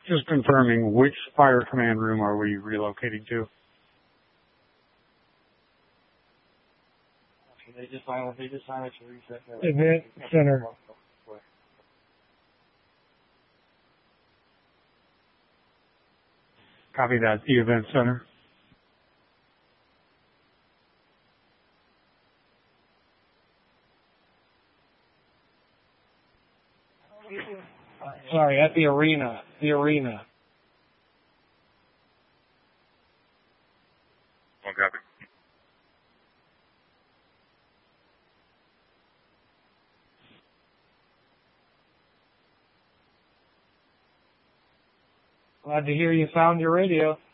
Just confirming, which fire command room are we relocating to? They just signed to reset that. Event Center. Copy that, the Event Center. Sorry, at the arena. The arena. One copy. Glad to hear you found your radio.